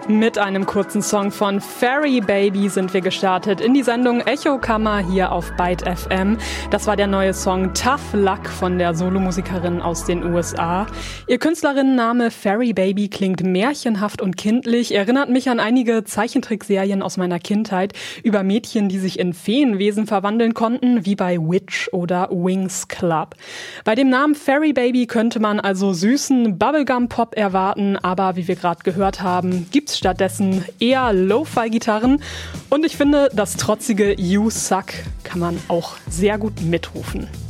Mit einem kurzen Song von Fairy Baby sind wir gestartet in die Sendung Echo Kammer hier auf Byte FM. Das war der neue Song Tough Luck von der Solomusikerin aus den USA. Ihr Künstlerinnenname Fairy Baby klingt märchenhaft und kindlich, erinnert mich an einige Zeichentrickserien aus meiner Kindheit über Mädchen, die sich in Feenwesen verwandeln konnten, wie bei Witch oder Wings Club. Bei dem Namen Fairy Baby könnte man also süßen Bubblegum-Pop erwarten, aber wie wir gerade gehört haben, gibt's stattdessen eher Lo-Fi-Gitarren und ich finde, das trotzige You Suck kann man auch sehr gut mitrufen.